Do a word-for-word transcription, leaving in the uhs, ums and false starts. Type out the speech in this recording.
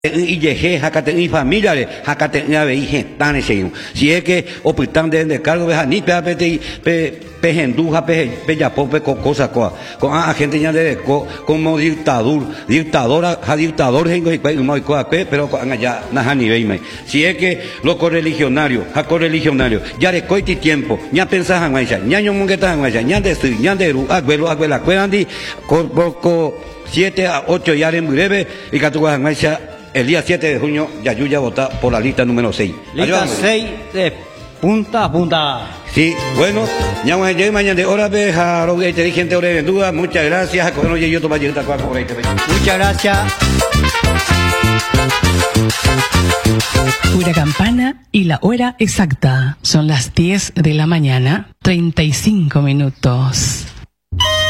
y llegué jacate y familia le jacate y ave y tan ese si es que opitan de cargo de ni pe pe pe pe henduja pe pe ya pe cosa cosa con a gente ya de como dictador dictadora ja dictador hengo y muy cosa pero allá na ni veime si es que los correligionarios ja correligionarios ya de coiti tiempo ya pensaban guaya ñaño mongueta guaya ña de su ña de ru abuelo abuela cuerandi co siete a ocho ya en breve y catuga guaya. El día siete de junio, Yayuya vota por la lista número seis. Lista seis de punta a punta. Sí, bueno, ya mañana de hora de Jaro, inteligente hora de duda. Muchas gracias. Muchas gracias. Pura campana y la hora exacta. Son las diez de la mañana, treinta y cinco minutos.